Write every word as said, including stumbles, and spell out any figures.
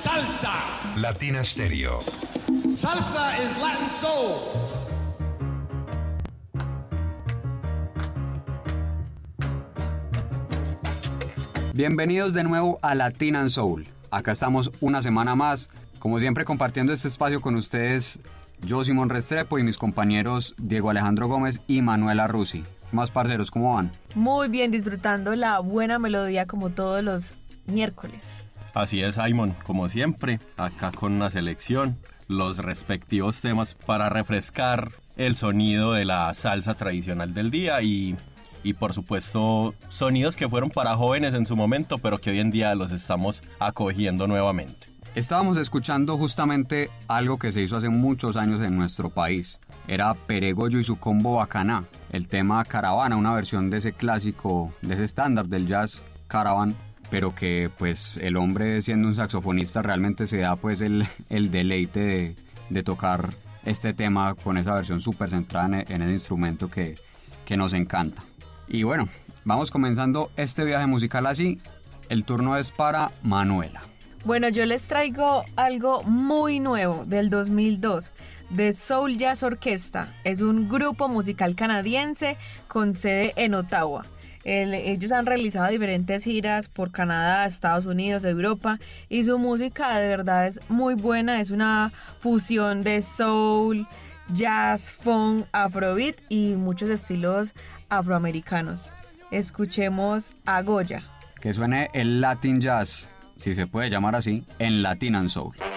salsa. Latina Stereo. Salsa is Latin soul. Bienvenidos de nuevo a Latin Soul. Acá estamos una semana más, como siempre compartiendo este espacio con ustedes, yo Simón Restrepo y mis compañeros Diego Alejandro Gómez y Manuela Rusi. Más parceros, ¿cómo van? Muy bien, disfrutando la buena melodía como todos los miércoles. Así es, Simon, como siempre, acá con una selección, los respectivos temas para refrescar el sonido de la salsa tradicional del día y, y por supuesto sonidos que fueron para jóvenes en su momento, pero que hoy en día los estamos acogiendo nuevamente. Estábamos escuchando justamente algo que se hizo hace muchos años en nuestro país. Era Peregoyo y su combo Bacaná, el tema Caravana, una versión de ese clásico, de ese estándar del jazz Caravan, pero que pues el hombre siendo un saxofonista realmente se da pues el, el deleite de, de tocar este tema con esa versión súper centrada en, en ese instrumento que, que nos encanta. Y bueno, vamos comenzando este viaje musical así. El turno es para Manuela. Bueno, yo les traigo algo muy nuevo del dos mil dos, The Soul Jazz Orchestra. Es un grupo musical canadiense con sede en Ottawa. El, ellos han realizado diferentes giras por Canadá, Estados Unidos, Europa, y su música de verdad es muy buena. Es una fusión de soul, jazz, funk, afrobeat y muchos estilos afroamericanos. Escuchemos a Goya. Que suene el Latin Jazz, si se puede llamar así, en Latin Soul.